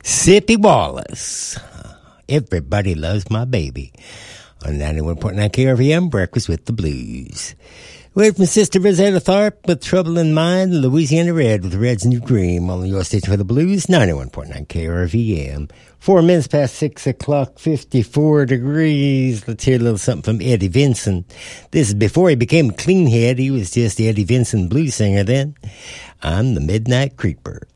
Sippy Wallace. Everybody loves my baby. On 91.9 KRVM, Breakfast with the Blues. Wait from Sister Rosetta Tharpe with Trouble in Mind, Louisiana Red with Red's New Dream on your station for the Blues, 91.9 KRVM. 4 minutes past 6 o'clock, 54 degrees. Let's hear a little something from Eddie Vinson. This is before he became Cleanhead. He was just Eddie Vinson blues singer then. I'm the Midnight Creeper.